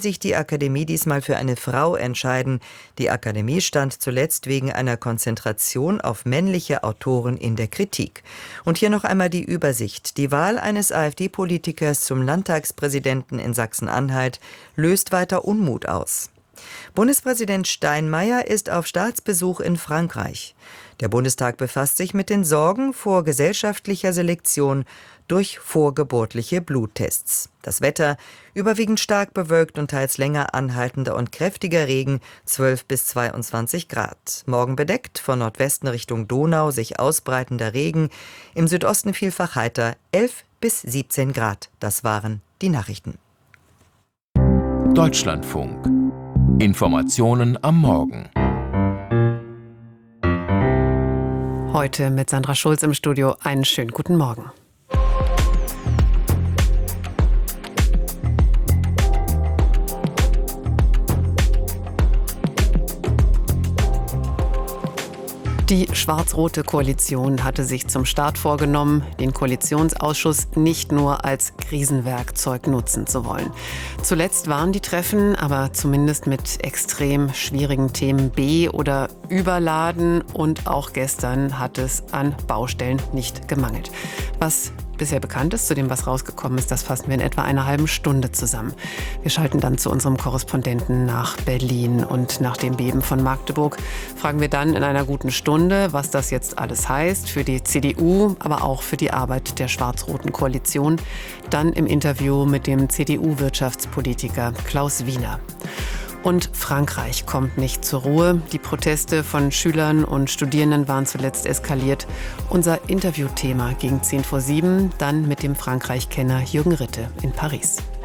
sich die Akademie diesmal für eine Frau entscheiden. Die Akademie stand zuletzt wegen einer Konzentration auf männliche Autoren in der Kritik. Und hier noch einmal die Übersicht. Die Wahl eines AfD-Politikers zum Landtagspräsidenten in Sachsen-Anhalt löst weiter Unmut aus. Bundespräsident Steinmeier ist auf Staatsbesuch in Frankreich. Der Bundestag befasst sich mit den Sorgen vor gesellschaftlicher Selektion durch vorgeburtliche Bluttests. Das Wetter: überwiegend stark bewölkt und teils länger anhaltender und kräftiger Regen, 12 bis 22 Grad. Morgen bedeckt, von Nordwesten Richtung Donau sich ausbreitender Regen, im Südosten vielfach heiter, 11 bis 17 Grad. Das waren die Nachrichten. Deutschlandfunk. Informationen am Morgen. Heute mit Sandra Schulz im Studio. Einen schönen guten Morgen. Die schwarz-rote Koalition hatte sich zum Start vorgenommen, den Koalitionsausschuss nicht nur als Krisenwerkzeug nutzen zu wollen. Zuletzt waren die Treffen aber zumindest mit extrem schwierigen Themen oder überladen, und auch gestern hat es an Baustellen nicht gemangelt. Was bisher bekannt ist, zu dem, was rausgekommen ist, das fassen wir in etwa einer halben Stunde zusammen. Wir schalten dann zu unserem Korrespondenten nach Berlin, und nach dem Beben von Magdeburg fragen wir dann in einer guten Stunde, was das jetzt alles heißt für die CDU, aber auch für die Arbeit der schwarz-roten Koalition. Dann im Interview mit dem CDU-Wirtschaftspolitiker Klaus Wiener. Und Frankreich kommt nicht zur Ruhe. Die Proteste von Schülern und Studierenden waren zuletzt eskaliert. Unser Interviewthema gegen 6:10, dann mit dem Frankreich-Kenner Jürgen Ritte in Paris.